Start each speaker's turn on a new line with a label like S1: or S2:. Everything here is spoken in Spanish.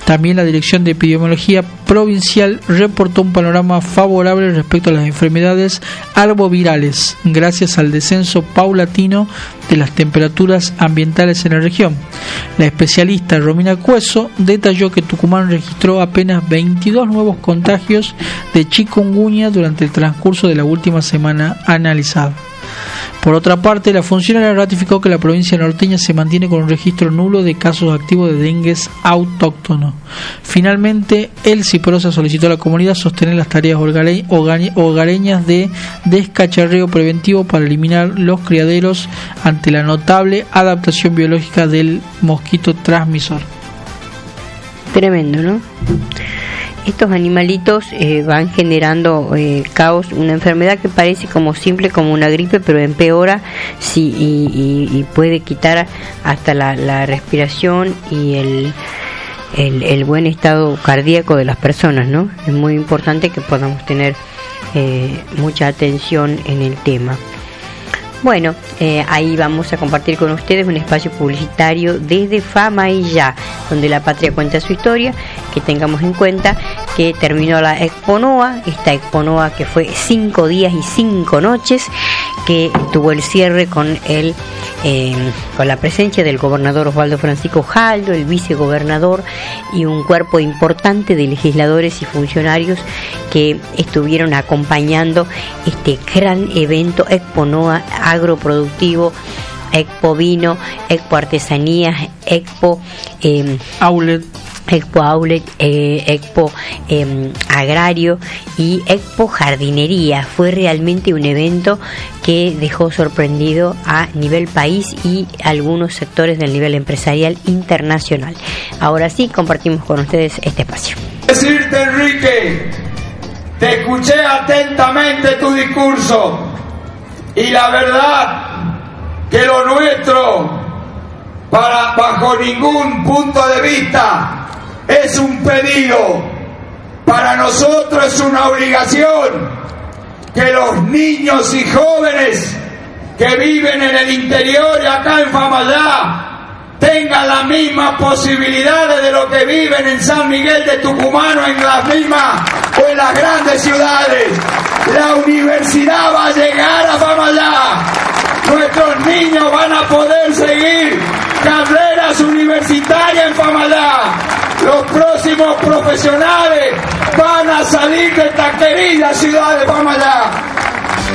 S1: También la Dirección de Epidemiología Provincial reportó un panorama favorable respecto a las enfermedades arbovirales, gracias al descenso paulatino de las temperaturas ambientales en la región. La especialista Romina Cueso detalló que Tucumán registró apenas 22 nuevos contagios de chikungunya durante el transcurso de la última semana analizada. Por otra parte, la funcionaria ratificó que la provincia norteña se mantiene con un registro nulo de casos activos de dengue autóctono. Finalmente, el Ciprosa solicitó a la comunidad sostener las tareas hogareñas de descacharreo preventivo para eliminar los criaderos ante la notable adaptación biológica del mosquito transmisor.
S2: Tremendo, ¿no? Estos animalitos van generando caos, una enfermedad que parece como simple como una gripe, pero empeora y puede quitar hasta la respiración y el buen estado cardíaco de las personas, ¿no? Es muy importante que podamos tener mucha atención en el tema. Bueno, ahí vamos a compartir con ustedes un espacio publicitario desde Fama y Ya, donde la patria cuenta su historia. Que tengamos en cuenta que terminó la Exponoa, esta Exponoa que fue 5 días y 5 noches, que tuvo el cierre con la presencia del gobernador Osvaldo Francisco Jaldo, el vicegobernador y un cuerpo importante de legisladores y funcionarios que estuvieron acompañando este gran evento Exponoa agroproductivo, Expo Vino, Expo Artesanías, Expo
S1: Outlet,
S2: Expo Agrario y Expo Jardinería. Fue realmente un evento que dejó sorprendido a nivel país y algunos sectores del nivel empresarial internacional. Ahora sí, compartimos con ustedes este espacio.
S3: Decirte, Enrique, te escuché atentamente tu discurso y la verdad que lo nuestro, bajo ningún punto de vista, es un pedido. Para nosotros es una obligación que los niños y jóvenes que viven en el interior y acá en Famayá tengan las mismas posibilidades de lo que viven en San Miguel de Tucumán o en las mismas o en las grandes ciudades. La universidad va a llegar a Famayá. Nuestros niños van a poder seguir carreras universitarias en Famayá. Los próximos profesionales van a salir de esta querida ciudad de Famayá.